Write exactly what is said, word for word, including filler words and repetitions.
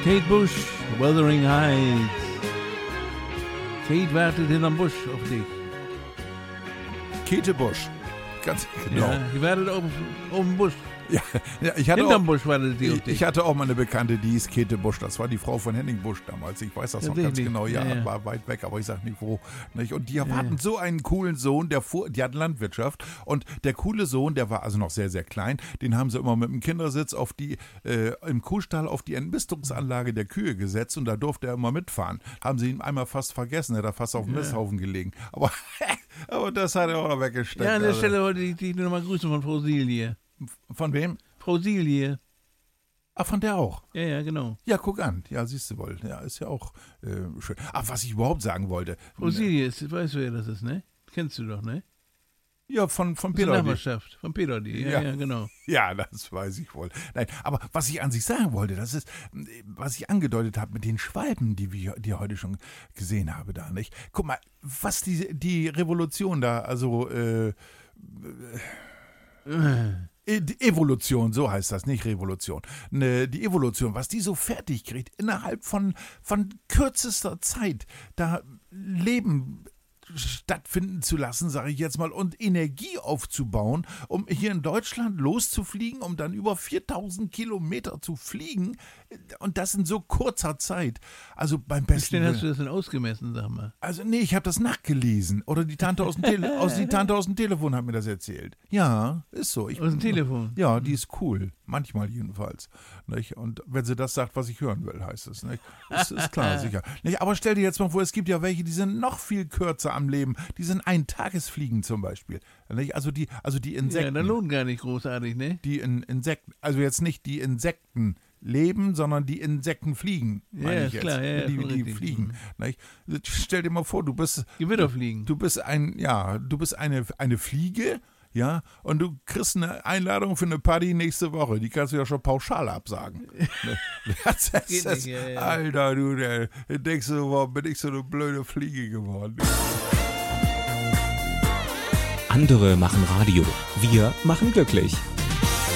Kate Bush, Wuthering Heights. Kate wartet hinterm Busch auf dich. Käthe Busch. Ganz genau. Ja, die wartet auf, auf dem Busch. Ja, ja, ich hatte Hinterm auch, Busch wartet die auf dich. Ich hatte auch mal eine Bekannte, die hieß Käthe Busch. Das war die Frau von Henning Busch damals. Ich weiß das noch ganz genau. Ja, ja, ja. war weit weg, aber ich sag nicht wo. Nicht? Und die hatten ja. so einen coolen Sohn, der fuhr, die hatten Landwirtschaft. Und der coole Sohn, der war also noch sehr, sehr klein, den haben sie immer mit dem Kindersitz auf die, äh, im Kuhstall auf die Entmistungsanlage der Kühe gesetzt und da durfte er immer mitfahren. Haben sie ihn einmal fast vergessen, er hat da fast auf dem ja. Misthaufen gelegen. Aber, aber das hat er auch noch weggesteckt. Ja, an der also. Stelle wollte ich dich nochmal grüßen von Frau Silje. Von wem? Frau Silje. Ah, von der auch? Ja, ja, genau. Ja, guck an. Ja, siehst du wohl. Ja, ist ja auch äh, schön. Ach, was ich überhaupt sagen wollte. Frau Silje, ist, weißt du, wer das ist, ne? Kennst du doch, ne? Ja, von, von Peter. Nachbarschaft. Von Peter, ja, ja, ja, genau. Ja, das weiß ich wohl. Nein, aber was ich an sich sagen wollte, das ist, was ich angedeutet habe mit den Schwalben, die wir die heute schon gesehen habe da, nicht? Guck mal, was die, die Revolution da, also, äh, äh Die Evolution, so heißt das, nicht Revolution. Ne, die Evolution, was die so fertig kriegt, innerhalb von, von kürzester Zeit, da Leben stattfinden zu lassen, sage ich jetzt mal, und Energie aufzubauen, um hier in Deutschland loszufliegen, um dann über viertausend Kilometer zu fliegen und das in so kurzer Zeit. Also beim besten Wie hast du das denn ausgemessen, sag mal? Also nee, ich habe das nachgelesen. Oder die Tante aus dem, Tele- aus, die Tante aus dem Telefon hat mir das erzählt. Ja, ist so. Ich, aus dem Telefon? Ja, die ist cool. Manchmal jedenfalls. Nicht? Und wenn sie das sagt, was ich hören will, heißt es. Nicht? Das ist klar, sicher. Nicht? Aber stell dir jetzt mal vor, es gibt ja welche, die sind noch viel kürzer am Leben. Die sind Ein-Tagesfliegen zum Beispiel. Nicht? Also die, also die Insekten. Ja, dann lohnt gar nicht großartig, ne? Die in, Insekten, also jetzt nicht die Insekten leben, sondern die Insekten fliegen. Ja, ist jetzt. klar, ja, ja, die, die fliegen. Nicht? Stell dir mal vor, du bist. Gewitterfliegen. Du bist ein, ja, du bist eine, eine Fliege, ja, und du kriegst eine Einladung für eine Party nächste Woche. Die kannst du ja schon pauschal absagen. das ist, Geht das, nicht, ja, ja. Alter, du, der, denkst du, warum bin ich so eine blöde Fliege geworden? Andere machen Radio. Wir machen glücklich.